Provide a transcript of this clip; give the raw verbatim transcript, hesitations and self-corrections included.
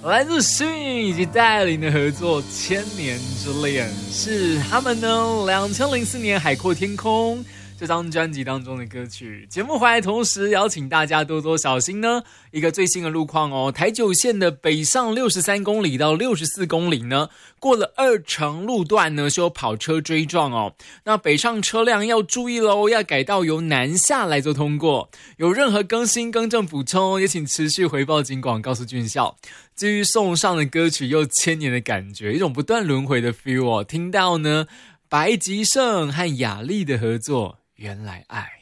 来自Shin以及戴琳的合作《千年之恋》，是他们呢两千零四年《海阔天空》这张专辑当中的歌曲。节目回来同时邀请大家多多小心呢，一个最新的路况哦，台九线的北上六十三公里到六十四公里呢，过了二城路段呢是有跑车追撞哦，那北上车辆要注意咯，要改道由南下来做通过。有任何更新更正补充，也请持续回报警广告诉俊孝。至于送上的歌曲又千年的感觉，一种不断轮回的 feel 哦，听到呢白吉胜和雅丽的合作，原来爱。